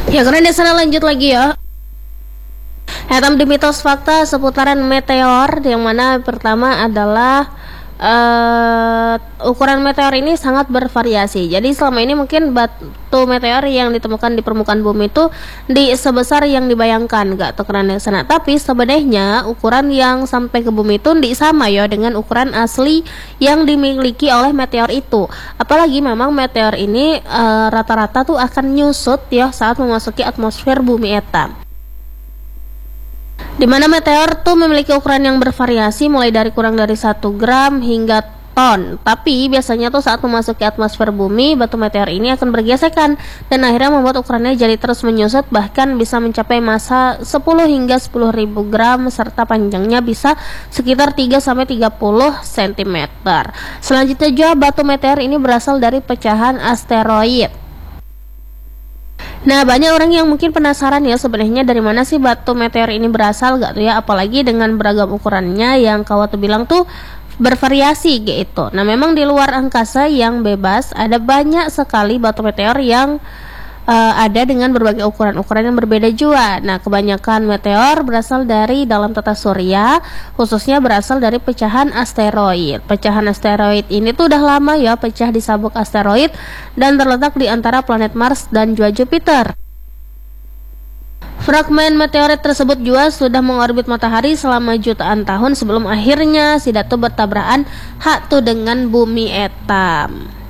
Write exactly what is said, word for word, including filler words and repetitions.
Ya, karena di sana lanjut lagi ya. Etam di mitos fakta seputaran meteor, yang mana pertama adalah uh, ukuran meteor ini sangat bervariasi. Jadi selama ini mungkin batu meteor yang ditemukan di permukaan bumi itu di sebesar yang dibayangkan, gak tukeran di sana. Tapi sebenarnya ukuran yang sampai ke bumi itu di sama ya dengan ukuran asli yang dimiliki oleh meteor itu. Apalagi memang meteor ini uh, rata-rata tuh akan nyusut ya saat memasuki atmosfer bumi etam. Di mana meteor tuh memiliki ukuran yang bervariasi mulai dari kurang dari satu gram hingga ton. Tapi biasanya tuh saat memasuki atmosfer bumi, batu meteor ini akan bergesekan dan akhirnya membuat ukurannya jadi terus menyusut, bahkan bisa mencapai massa sepuluh hingga sepuluh ribu gram serta panjangnya bisa sekitar tiga sampai tiga puluh sentimeter. Selanjutnya juga batu meteor ini berasal dari pecahan asteroid. Nah, banyak orang yang mungkin penasaran ya sebenarnya dari mana sih batu meteor ini berasal gak tuh ya, apalagi dengan beragam ukurannya yang kawat bilang tuh bervariasi gitu. Nah, memang di luar angkasa yang bebas ada banyak sekali batu meteor yang uh, ada dengan berbagai ukuran-ukuran yang berbeda juga. Nah, kebanyakan meteor berasal dari dalam tata surya, khususnya berasal dari pecahan asteroid. Pecahan asteroid ini tuh udah lama ya pecah di sabuk asteroid dan terletak di antara planet Mars dan juga Jupiter. Fragmen meteorit tersebut juga sudah mengorbit matahari selama jutaan tahun sebelum akhirnya si datu bertabrakan hak tuh dengan bumi etam.